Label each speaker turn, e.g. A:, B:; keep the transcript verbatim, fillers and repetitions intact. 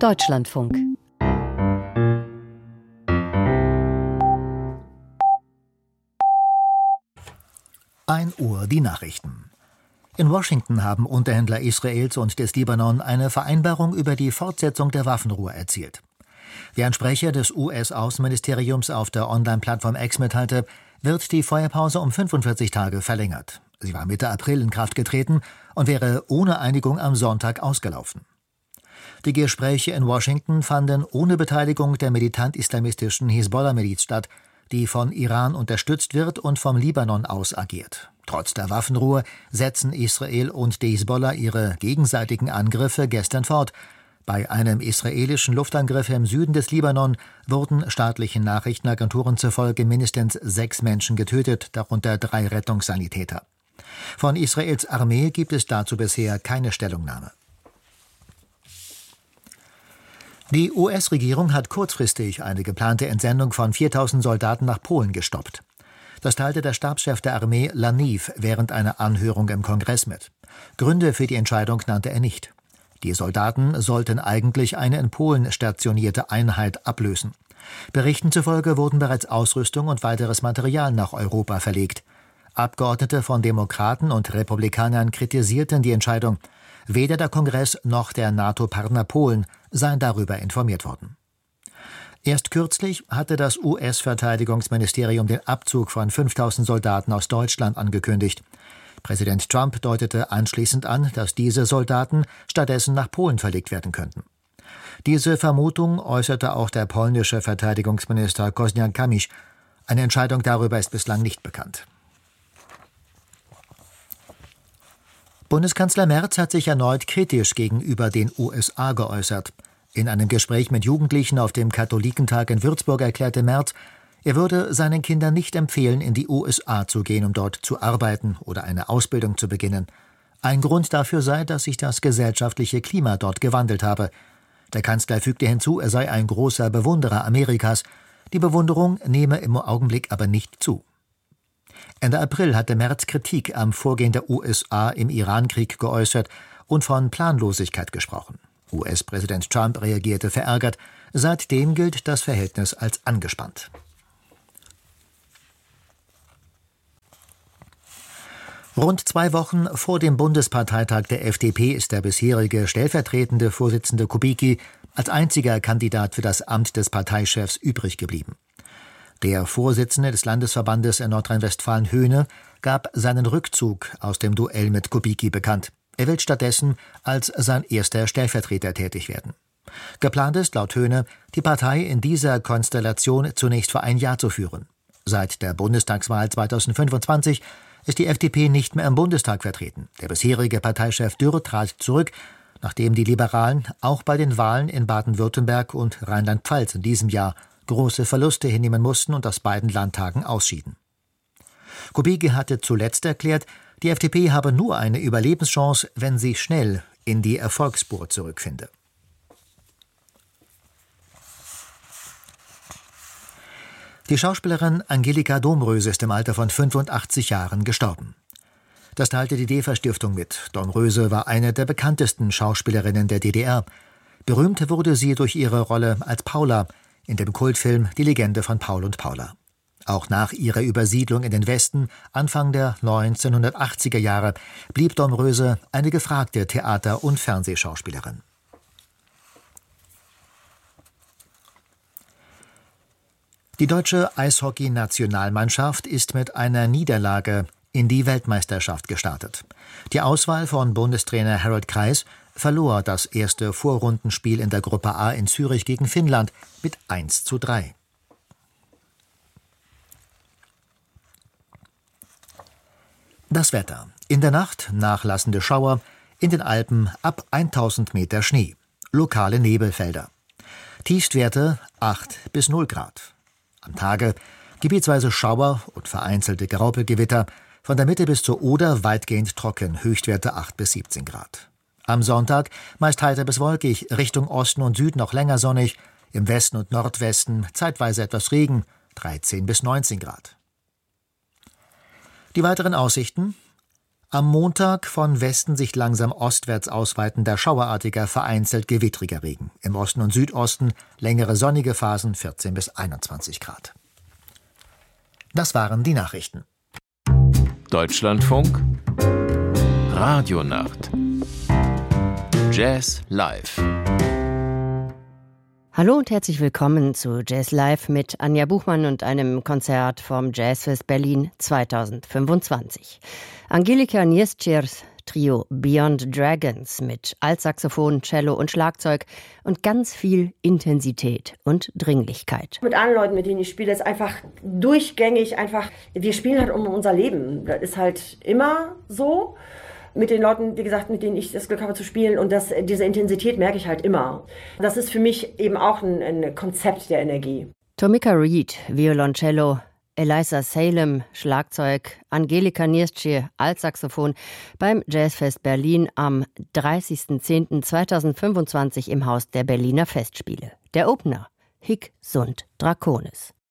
A: Deutschlandfunk.
B: ein Uhr die Nachrichten. In Washington haben Unterhändler Israels und des Libanon eine Vereinbarung über die Fortsetzung der Waffenruhe erzielt. Wie ein Sprecher des U S-Außenministeriums auf der Online-Plattform X mitteilte, wird die Feuerpause um fünfundvierzig Tage verlängert. Sie war Mitte April in Kraft getreten und wäre ohne Einigung am Sonntag ausgelaufen. Die Gespräche in Washington fanden ohne Beteiligung der militant-islamistischen Hisbollah-Miliz statt, die von Iran unterstützt wird und vom Libanon aus agiert. Trotz der Waffenruhe setzen Israel und die Hisbollah ihre gegenseitigen Angriffe gestern fort. Bei einem israelischen Luftangriff im Süden des Libanon wurden staatlichen Nachrichtenagenturen zufolge mindestens sechs Menschen getötet, darunter drei Rettungssanitäter. Von Israels Armee gibt es dazu bisher keine Stellungnahme. Die U S-Regierung hat kurzfristig eine geplante Entsendung von viertausend Soldaten nach Polen gestoppt. Das teilte der Stabschef der Armee Laniv während einer Anhörung im Kongress mit. Gründe für die Entscheidung nannte er nicht. Die Soldaten sollten eigentlich eine in Polen stationierte Einheit ablösen. Berichten zufolge wurden bereits Ausrüstung und weiteres Material nach Europa verlegt. Abgeordnete von Demokraten und Republikanern kritisierten die Entscheidung. Weder der Kongress noch der NATO-Partner Polen seien darüber informiert worden. Erst kürzlich hatte das U S-Verteidigungsministerium den Abzug von fünftausend Soldaten aus Deutschland angekündigt. Präsident Trump deutete anschließend an, dass diese Soldaten stattdessen nach Polen verlegt werden könnten. Diese Vermutung äußerte auch der polnische Verteidigungsminister Kosiniak-Kamysz. Eine Entscheidung darüber ist bislang nicht bekannt. Bundeskanzler Merz hat sich erneut kritisch gegenüber den U S A geäußert. In einem Gespräch mit Jugendlichen auf dem Katholikentag in Würzburg erklärte Merz, er würde seinen Kindern nicht empfehlen, in die U S A zu gehen, um dort zu arbeiten oder eine Ausbildung zu beginnen. Ein Grund dafür sei, dass sich das gesellschaftliche Klima dort gewandelt habe. Der Kanzler fügte hinzu, er sei ein großer Bewunderer Amerikas. Die Bewunderung nehme im Augenblick aber nicht zu. Ende April hatte Merz Kritik am Vorgehen der U S A im Iran-Krieg geäußert und von Planlosigkeit gesprochen. U S-Präsident Trump reagierte verärgert. Seitdem gilt das Verhältnis als angespannt. Rund zwei Wochen vor dem Bundesparteitag der F D P ist der bisherige stellvertretende Vorsitzende Kubicki als einziger Kandidat für das Amt des Parteichefs übrig geblieben. Der Vorsitzende des Landesverbandes in Nordrhein-Westfalen, Höhne, gab seinen Rückzug aus dem Duell mit Kubicki bekannt. Er will stattdessen als sein erster Stellvertreter tätig werden. Geplant ist, laut Höhne, die Partei in dieser Konstellation zunächst für ein Jahr zu führen. Seit der Bundestagswahl zweitausendfünfundzwanzig ist die F D P nicht mehr im Bundestag vertreten. Der bisherige Parteichef Dürr trat zurück, nachdem die Liberalen auch bei den Wahlen in Baden-Württemberg und Rheinland-Pfalz in diesem Jahr große Verluste hinnehmen mussten und aus beiden Landtagen ausschieden. Kubicki hatte zuletzt erklärt, die F D P habe nur eine Überlebenschance, wenn sie schnell in die Erfolgsspur zurückfinde. Die Schauspielerin Angelika Domröse ist im Alter von fünfundachtzig Jahren gestorben. Das teilte die DEFA-Stiftung mit. Domröse war eine der bekanntesten Schauspielerinnen der D D R. Berühmt wurde sie durch ihre Rolle als Paula in dem Kultfilm Die Legende von Paul und Paula. Auch nach ihrer Übersiedlung in den Westen Anfang der neunzehnhundertachtziger Jahre blieb Domröse eine gefragte Theater- und Fernsehschauspielerin. Die deutsche Eishockey-Nationalmannschaft ist mit einer Niederlage in die Weltmeisterschaft gestartet. Die Auswahl von Bundestrainer Harold Kreis verlor das erste Vorrundenspiel in der Gruppe A in Zürich gegen Finnland mit eins zu drei. Das Wetter. In der Nacht nachlassende Schauer, in den Alpen ab tausend Meter Schnee. Lokale Nebelfelder. Tiefstwerte acht bis null Grad. Am Tage gebietsweise Schauer und vereinzelte Graupelgewitter, von der Mitte bis zur Oder weitgehend trocken, Höchstwerte acht bis siebzehn Grad. Am Sonntag meist heiter bis wolkig, Richtung Osten und Süden noch länger sonnig, im Westen und Nordwesten zeitweise etwas Regen, dreizehn bis neunzehn Grad. Die weiteren Aussichten: Am Montag von Westen sich langsam ostwärts ausweitender schauerartiger, vereinzelt gewittriger Regen. Im Osten und Südosten längere sonnige Phasen, vierzehn bis einundzwanzig Grad. Das waren die Nachrichten.
A: Deutschlandfunk Radionacht Jazz Live.
C: Hallo und herzlich willkommen zu Jazz Live mit Anja Buchmann und einem Konzert vom Jazzfest Berlin zweitausendfünfundzwanzig. Angelika Nieszczyrs Trio Beyond Dragons mit Altsaxophon, Cello und Schlagzeug und ganz viel Intensität und Dringlichkeit.
D: Mit allen Leuten, mit denen ich spiele, ist einfach durchgängig einfach, wir spielen halt um unser Leben. Das ist halt immer so. Mit den Leuten, wie gesagt, mit denen ich das Glück habe zu spielen, und das, diese Intensität merke ich halt immer. Das ist für mich eben auch ein, ein Konzept der Energie.
C: Tomika Reed, Violoncello, Eliza Salem, Schlagzeug, Angelika Nieszczyr, Altsaxophon beim Jazzfest Berlin am dreißigsten zehnten zweitausendfünfundzwanzig im Haus der Berliner Festspiele. Der Opener, Hic sunt Draconis.